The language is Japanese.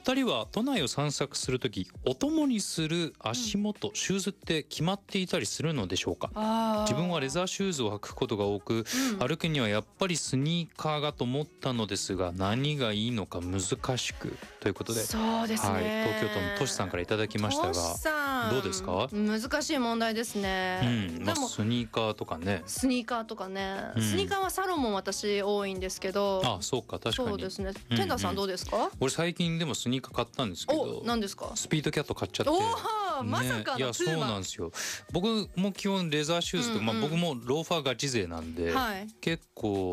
二人は都内を散策するときお供にする足元、シューズって決まっていたりするのでしょうか？自分はレザーシューズを履くことが多く、歩くにはやっぱりスニーカーがと思ったのですが、何がいいのか難しくということで、 そうですね、 はい、東京都のとしさんからいただきましたが、どうですか？ 難しい問題ですね、でもスニーカーとかね、 スニーカーはサロンも私多いんですけど、 そうか、確かに。 そうですね。天田さんどうですか？ 俺最近でもスニーカー買ったんですけど、 何ですか？ スピードキャット買っちゃって、 まさかのいや、そうなんですよ。僕も基本レザーシューズとか、僕もローファーガチ勢なんで、結構